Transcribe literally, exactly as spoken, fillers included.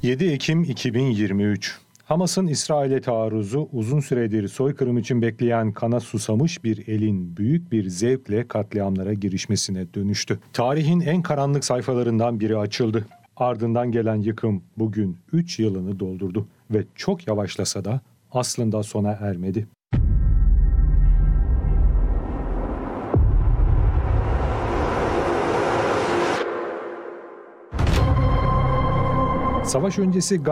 yedi Ekim iki bin yirmi üç. Hamas'ın İsrail'e taarruzu uzun süredir soykırım için bekleyen kana susamış bir elin büyük bir zevkle katliamlara girişmesine dönüştü. Tarihin en karanlık sayfalarından biri açıldı. Ardından gelen yıkım bugün üç yılını doldurdu ve çok yavaşlasa da aslında sona ermedi. Savaş öncesi